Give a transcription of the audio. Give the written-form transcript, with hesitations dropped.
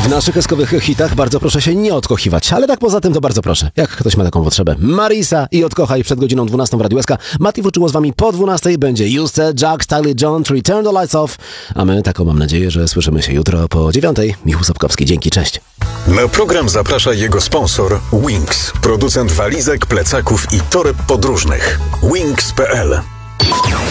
W naszych eskowych hitach bardzo proszę się nie odkochiwać, ale tak poza tym to bardzo proszę, jak ktoś ma taką potrzebę. Marisa i Odkochaj przed godziną 12 w Radiu SK. Mati Fuczuło z wami po 12 będzie Juste, Jack, Styly John, Return the Lights Off, a my taką mam nadzieję, że słyszymy się jutro po 9. Michał Sobkowski, dzięki, cześć. Na program zaprasza jego sponsor Wings, producent walizek, plecaków i toreb podróżnych. Wings.pl